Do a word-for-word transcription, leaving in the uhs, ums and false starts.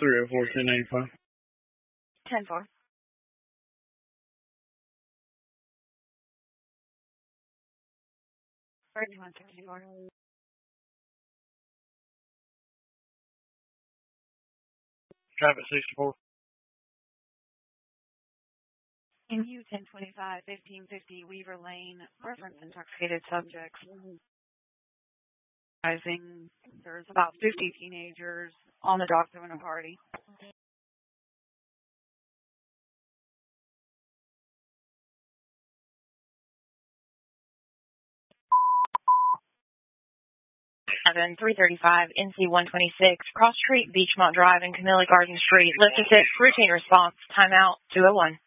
three oh four, ten eighty-five. ten four. thirty-one sixty-four. Traffic sixty-four. In U ten twenty-five, fifteen fifty Weaver Lane, reference intoxicated subjects. I think there's about fifty teenagers on the dock doing a party. Seven three thirty-five N C one twenty-six Cross Street, Beachmont Drive, and Camilla Garden Street. Lift to six. Routine response. Timeout two oh one.